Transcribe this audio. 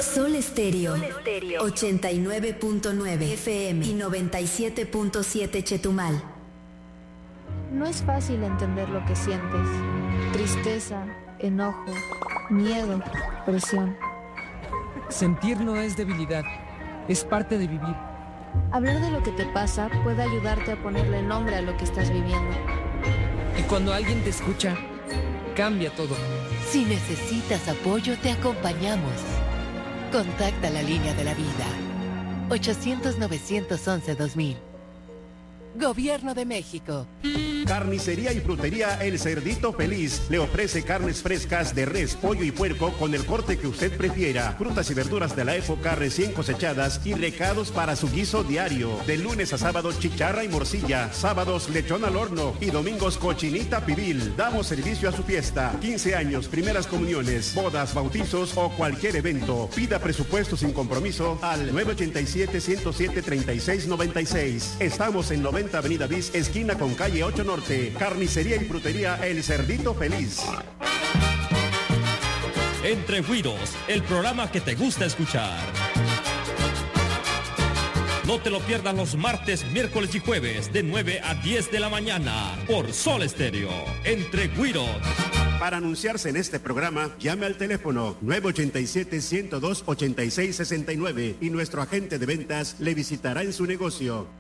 Sol Estéreo 89.9 FM y 97.7 Chetumal. No es fácil entender lo que sientes. Tristeza, enojo, miedo, presión. Sentir no es debilidad, es parte de vivir. Hablar de lo que te pasa puede ayudarte a ponerle nombre a lo que estás viviendo. Y cuando alguien te escucha, cambia todo. Si necesitas apoyo, te acompañamos. Contacta la línea de la vida. 800-911-2000. Gobierno de México. Carnicería y frutería El Cerdito Feliz le ofrece carnes frescas de res, pollo y puerco con el corte que usted prefiera, frutas y verduras de la época recién cosechadas y recados para su guiso diario. De lunes a sábado chicharra y morcilla, sábados lechón al horno y domingos cochinita pibil. Damos servicio a su fiesta, 15 años, primeras comuniones, bodas, bautizos o cualquier evento. Pida presupuesto sin compromiso al 987-107-3696. Estamos en 90 Avenida Bis, esquina con calle 8 Norte. Carnicería y frutería El Cerdito Feliz. Entre Güiros, el programa que te gusta escuchar. No te lo pierdas los martes, miércoles y jueves de 9 a 10 de la mañana por Sol Estéreo. Entre Güiros. Para anunciarse en este programa, llame al teléfono 987-102-8669 y nuestro agente de ventas le visitará en su negocio.